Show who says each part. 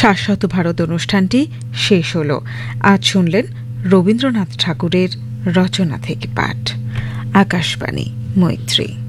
Speaker 1: শাশ্বত ভারত অনুষ্ঠানটি শেষ হল। আজ শুনলেন রবীন্দ্রনাথ ঠাকুরের রচনা থেকে পাঠ। আকাশবাণী, মৈত্রী।